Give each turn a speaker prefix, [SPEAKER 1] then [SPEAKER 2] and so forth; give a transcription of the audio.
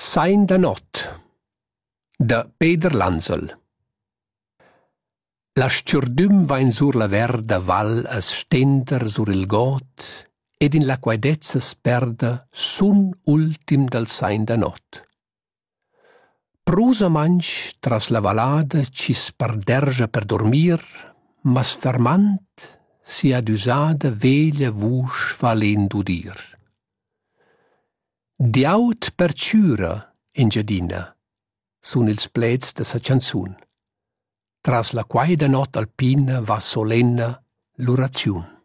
[SPEAKER 1] Sain da not de Peter Lanzel. La sciurdüm vain sur la verda val as stender sur il got ed in la quaidezza sperda sun ultim del sain da not. Prusa manch tras la valada ci spardergia per dormir, mas fermant si ad usada veglia vusch valent udir. Diaut per ciura in giardina sun ils pleds de sa chanzun. Tras la quaida not alpina va solenna l'oraziun.